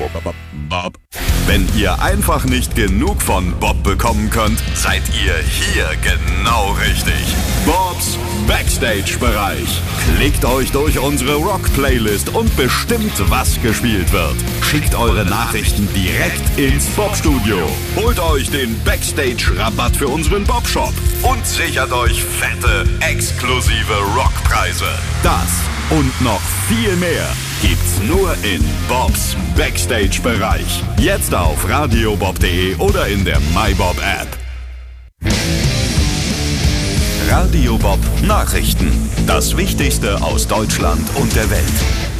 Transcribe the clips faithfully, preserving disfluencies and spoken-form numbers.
Bob. Wenn ihr einfach nicht genug von Bob bekommen könnt, seid ihr hier genau richtig. Bobs Backstage-Bereich. Klickt euch durch unsere Rock-Playlist und bestimmt, was gespielt wird. Schickt eure Nachrichten direkt ins Bob-Studio. Holt euch den Backstage-Rabatt für unseren Bob-Shop und sichert euch fette, exklusive Rockpreise. Das und noch viel mehr gibt's nur in Bobs Backstage-Bereich. Jetzt auf radiobob punkt de oder in der MyBob-App. Radio Bob Nachrichten. Das Wichtigste aus Deutschland und der Welt.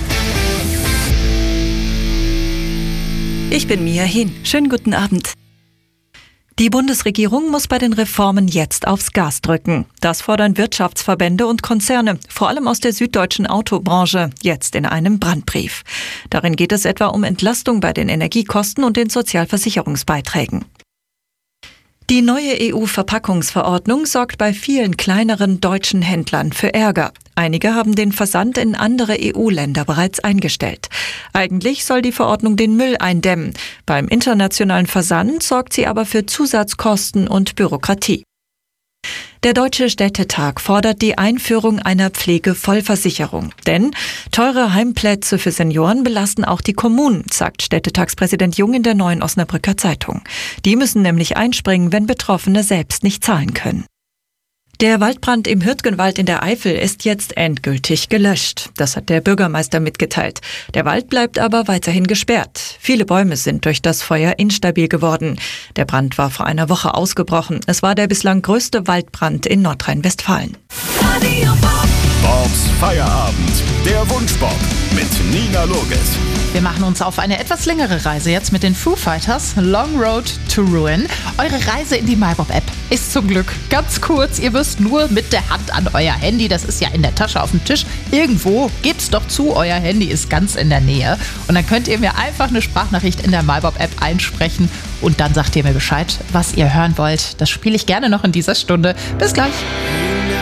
Ich bin Mia Hin. Schönen guten Abend. Die Bundesregierung muss bei den Reformen jetzt aufs Gas drücken. Das fordern Wirtschaftsverbände und Konzerne, vor allem aus der süddeutschen Autobranche, jetzt in einem Brandbrief. Darin geht es etwa um Entlastung bei den Energiekosten und den Sozialversicherungsbeiträgen. Die neue E U-Verpackungsverordnung sorgt bei vielen kleineren deutschen Händlern für Ärger. Einige haben den Versand in andere E U-Länder bereits eingestellt. Eigentlich soll die Verordnung den Müll eindämmen. Beim internationalen Versand sorgt sie aber für Zusatzkosten und Bürokratie. Der Deutsche Städtetag fordert die Einführung einer Pflegevollversicherung. Denn teure Heimplätze für Senioren belasten auch die Kommunen, sagt Städtetagspräsident Jung in der Neuen Osnabrücker Zeitung. Die müssen nämlich einspringen, wenn Betroffene selbst nicht zahlen können. Der Waldbrand im Hürtgenwald in der Eifel ist jetzt endgültig gelöscht. Das hat der Bürgermeister mitgeteilt. Der Wald bleibt aber weiterhin gesperrt. Viele Bäume sind durch das Feuer instabil geworden. Der Brand war vor einer Woche ausgebrochen. Es war der bislang größte Waldbrand in Nordrhein-Westfalen. Bobs Feierabend. Der Wunschbob mit Nina Loges. Wir machen uns auf eine etwas längere Reise jetzt mit den Foo Fighters. Long Road to Ruin. Eure Reise in die MyBob-App ist zum Glück ganz kurz. Ihr müsst nur mit der Hand an euer Handy, das ist ja in der Tasche auf dem Tisch, irgendwo, gebt's doch zu, euer Handy ist ganz in der Nähe. Und dann könnt ihr mir einfach eine Sprachnachricht in der MyBob-App einsprechen und dann sagt ihr mir Bescheid, was ihr hören wollt. Das spiele ich gerne noch in dieser Stunde. Bis gleich.